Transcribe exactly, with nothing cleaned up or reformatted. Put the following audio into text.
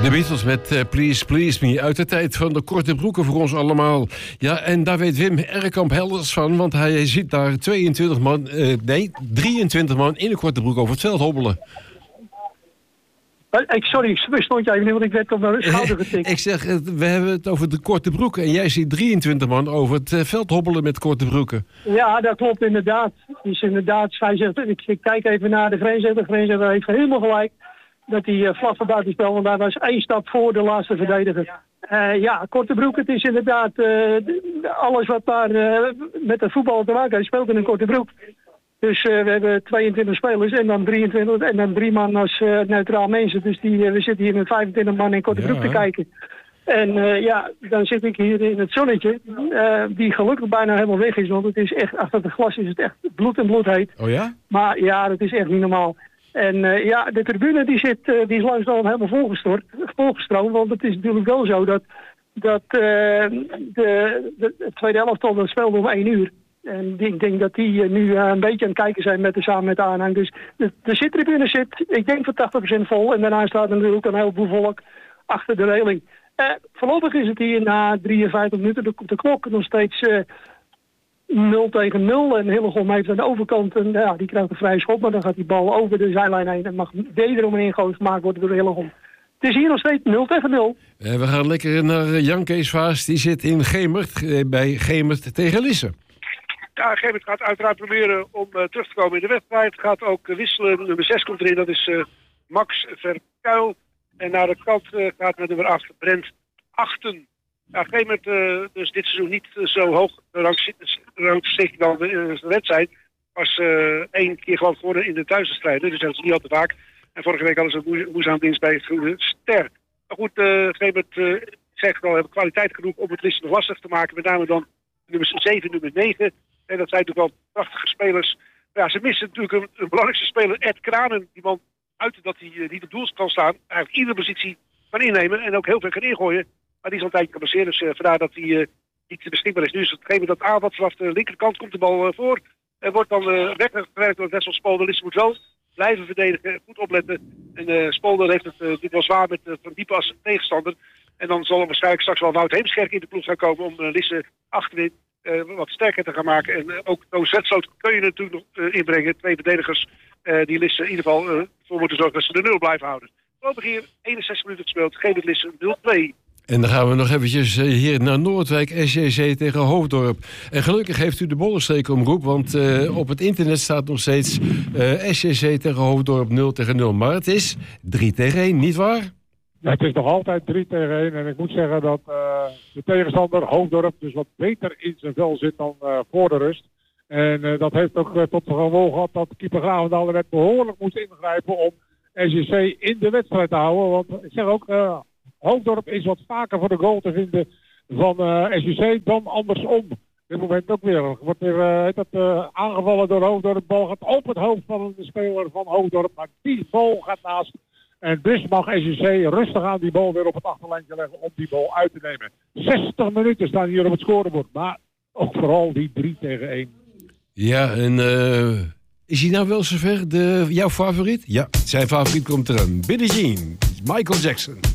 De Beatles met uh, Please Please Me. Uit de tijd van de korte broeken voor ons allemaal. Ja, en daar weet Wim Erkamp helders van. Want hij ziet daar tweeëntwintig man, uh, nee, drieëntwintig man in een korte broek over het veld hobbelen. Ik, sorry, ik stond jij even niet, want ik werd op mijn schouder getikt. Ik zeg, we hebben het over de korte broeken. En jij ziet drieëntwintig man over het uh, veld hobbelen met korte broeken. Ja, dat klopt inderdaad. Dus inderdaad, hij zegt, ik, ik kijk even naar de grensrechter. De grensrechter heeft helemaal gelijk. Dat hij uh, vlak voor buitenspel, want daar was één stap voor de laatste verdediger. Uh, ja, korte broek, het is inderdaad uh, alles wat daar uh, met het voetbal te maken heeft, speelt in een korte broek. Dus uh, we hebben tweeëntwintig spelers en dan drieëntwintig en dan drie man als uh, neutraal mensen. Dus die, uh, we zitten hier met vijfentwintig man in korte ja. broek te kijken. En uh, ja, dan zit ik hier in het zonnetje, uh, die gelukkig bijna helemaal weg is. Want het is echt, achter het glas is het echt bloed en bloed heet. Oh ja? Maar ja, dat is echt niet normaal. En uh, ja, de tribune die zit, uh, die is langzaam helemaal volgestort, volgestroomd. Want het is natuurlijk wel zo dat, dat uh, de, de, de tweede elftal dat speelde om één uur. En ik denk dat die uh, nu uh, een beetje aan het kijken zijn met de, samen met de aanhang. Dus de, de zittribune zit, ik denk voor tachtig procent vol. En daarna staat er natuurlijk een heleboel volk achter de reling. Uh, voorlopig is het hier na drieënvijftig minuten de, de klok nog steeds uh, nul tegen nul. En Hillegom heeft aan de overkant, en, ja, die krijgt een vrije schop. Maar dan gaat die bal over de zijlijn heen. En mag wederom een ingooi gemaakt worden door Hillegom. Het is hier nog steeds nul tegen nul. Uh, we gaan lekker naar Jan Kees Vaas. Die zit in Gemert, uh, bij Gemert tegen Lisse. Ja, Gemert gaat uiteraard proberen om uh, terug te komen in de wedstrijd. Gaat ook uh, wisselen. Nummer zes komt erin, dat is uh, Max Verkuil. En naar de kant uh, gaat met nummer acht Brent Achten. Ja, Gemert uh, dus dit seizoen niet uh, zo hoog rangschikt dan de uh, wedstrijd. Was uh, één keer gewoon geworden in de thuiswedstrijden. Dus dat is niet al te vaak. En vorige week hadden ze een moeizaam dienst bij het Groene Ster. Maar goed, uh, Gemert uh, zegt al, hebben kwaliteit genoeg om het Lisse nog lastig te maken. Met name dan nummer zeven, nummer negen. En dat zijn natuurlijk wel prachtige spelers. Ja, ze missen natuurlijk een, een belangrijkste speler, Ed Kranen. Die man uit dat hij uh, niet op doel kan staan. Eigenlijk iedere positie kan innemen en ook heel veel kan ingooien. Maar die is al een tijdje gebaseerd, dus uh, vandaar dat hij uh, niet beschikbaar is. Nu is het gegeven dat aanvat vanaf de linkerkant komt de bal uh, voor. Er wordt dan uh, weggewerkt door Wessel Spolder. Lisse moet wel blijven verdedigen, goed opletten. En uh, Spolder heeft het uh, dit wel zwaar met uh, Van Diepen als tegenstander. En dan zal er waarschijnlijk straks wel Wout Heemskerk in de ploeg gaan komen om uh, Lisse achterin uh, wat sterker te gaan maken. En uh, ook Toon Zwetsloot kun je natuurlijk nog uh, inbrengen. Twee verdedigers uh, die Lisse in ieder geval uh, voor moeten zorgen dat ze de nul blijven houden. Voorlopig hier eenenzestig minuten gespeeld, geen Lisse nul twee. En dan gaan we nog eventjes hier naar Noordwijk, S J C tegen Hoofddorp. En gelukkig heeft u de Bollenstreek omroep, want uh, op het internet staat nog steeds uh, S J C tegen Hoofddorp nul tegen nul. Maar het is drie tegen één, niet waar? Ja, het is nog altijd drie tegen één. En ik moet zeggen dat uh, de tegenstander Hoofddorp dus wat beter in zijn vel zit dan uh, voor de rust. En uh, dat heeft ook uh, tot gevolg gehad dat keeper Gravendal er behoorlijk moest ingrijpen om S J C in de wedstrijd te houden. Want ik zeg ook, uh, Hoofddorp is wat vaker voor de goal te vinden van uh, S J C dan andersom. Op dit moment ook weer. Wordt weer uh, dat, uh, aangevallen door Hoofddorp. De bal gaat op het hoofd van de speler van Hoofddorp. Maar die bal gaat naast. En dus mag S J C rustig aan die bal weer op het achterlijntje leggen om die bal uit te nemen. zestig minuten staan hier op het scorebord. Maar ook vooral die drie tegen één. Ja, en uh, is hij nou wel zover? De, jouw favoriet? Ja, zijn favoriet komt eraan. Billie Jean, Michael Jackson.